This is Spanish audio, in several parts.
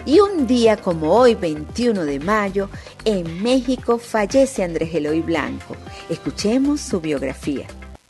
Y un día como hoy, 21 de mayo, en México fallece Andrés Eloy Blanco. Escuchemos su biografía.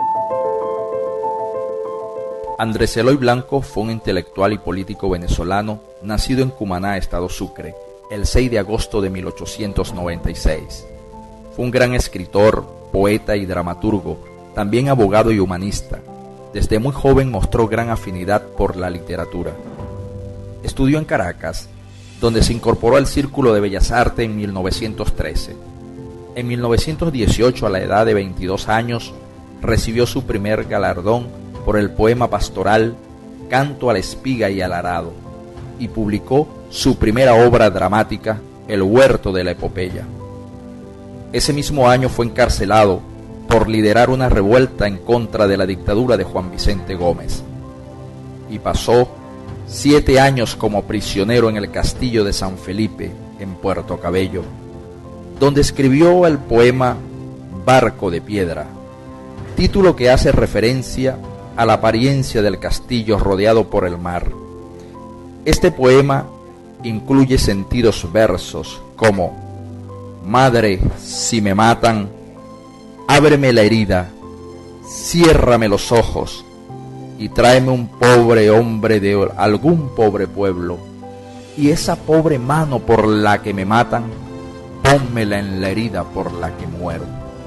Andrés Eloy Blanco fue un intelectual y político venezolano nacido en Cumaná, estado Sucre, el 6 de agosto de 1896. Fue un gran escritor, poeta y dramaturgo, también abogado y humanista. Desde muy joven mostró gran afinidad por la literatura. Estudió en Caracas, donde se incorporó al Círculo de Bellas Artes en 1913. En 1918, a la edad de 22 años, recibió su primer galardón por el poema pastoral Canto a la espiga y al arado, y publicó su primera obra dramática, El huerto de la epopeya. Ese mismo año fue encarcelado por liderar una revuelta en contra de la dictadura de Juan Vicente Gómez, y pasó 7 años como prisionero en el castillo de San Felipe, en Puerto Cabello, donde escribió el poema Barco de Piedra, título que hace referencia a la apariencia del castillo rodeado por el mar. Este poema incluye sentidos versos como: Madre, si me matan, ábreme la herida, ciérrame los ojos y tráeme un pobre hombre de algún pobre pueblo, y esa pobre mano por la que me matan, pónmela en la herida por la que muero.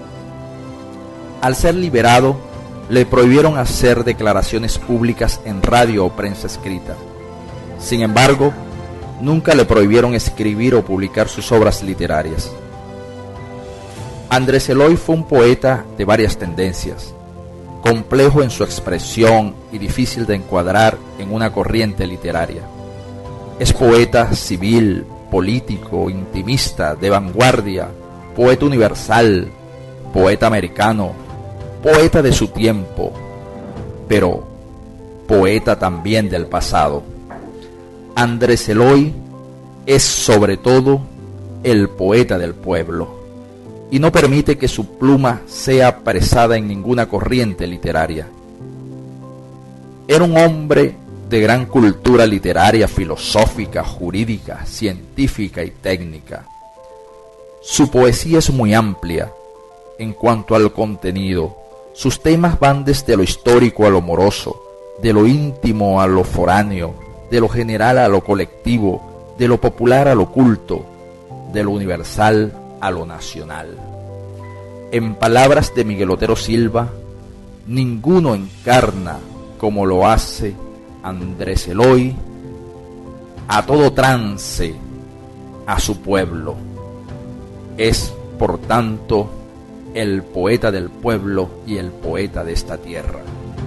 Al ser liberado, le prohibieron hacer declaraciones públicas en radio o prensa escrita. Sin embargo, nunca le prohibieron escribir o publicar sus obras literarias. Andrés Eloy fue un poeta de varias tendencias, complejo en su expresión y difícil de encuadrar en una corriente literaria. Es poeta civil, político, intimista, de vanguardia, poeta universal, poeta americano, poeta de su tiempo, pero poeta también del pasado. Andrés Eloy es sobre todo el poeta del pueblo y no permite que su pluma sea apresada en ninguna corriente literaria. Era un hombre de gran cultura literaria, filosófica, jurídica, científica y técnica. Su poesía es muy amplia en cuanto al contenido. Sus temas van desde lo histórico a lo amoroso, de lo íntimo a lo foráneo, de lo general a lo colectivo, de lo popular a lo culto, de lo universal a lo nacional. En palabras de Miguel Otero Silva, ninguno encarna como lo hace Andrés Eloy a todo trance a su pueblo. Es, por tanto, el poeta del pueblo y el poeta de esta tierra.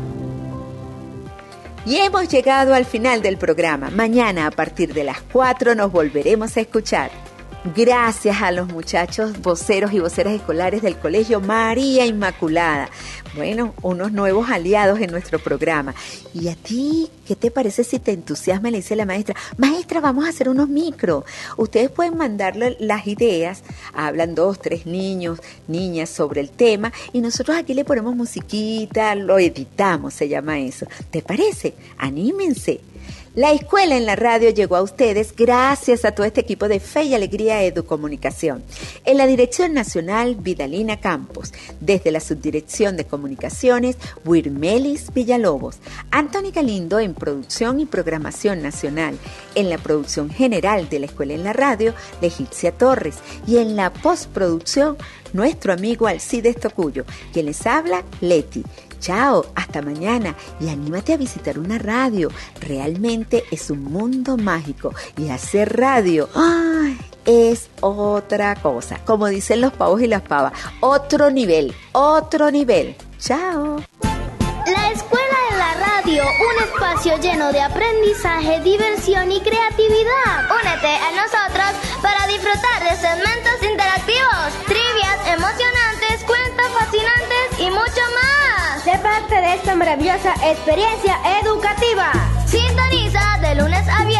Y hemos llegado al final del programa. Mañana a partir de las 4 nos volveremos a escuchar. Gracias a los muchachos voceros y voceras escolares del Colegio María Inmaculada. Bueno, unos nuevos aliados en nuestro programa. ¿Y a ti qué te parece si te entusiasma? Le dice la maestra: maestra, vamos a hacer unos micros. Ustedes pueden mandarle las ideas. Hablan 2, 3 niños, niñas sobre el tema y nosotros aquí le ponemos musiquita, lo editamos, se llama eso. ¿Te parece? Anímense. La escuela en la radio llegó a ustedes gracias a todo este equipo de Fe y Alegría Educomunicación. En la dirección nacional, Vidalina Campos. Desde la subdirección de comunicaciones, Wirmelis Villalobos. Anthony Galindo en producción y programación nacional. En la producción general de la escuela en la radio, Legicia Torres. Y en la postproducción, nuestro amigo Alcides Tocuyo. Quien les habla, Leti. Chao, hasta mañana y anímate a visitar una radio. Realmente es un mundo mágico y hacer radio es otra cosa. Como dicen los pavos y las pavas, otro nivel, otro nivel. Chao. La escuela en la radio, un espacio lleno de aprendizaje, diversión y creatividad. Únete a nosotros para disfrutar de segmentos interactivos, trivias emocionantes, cuentos fascinantes y mucho más. Sé parte de esta maravillosa experiencia educativa. Sintoniza de lunes a viernes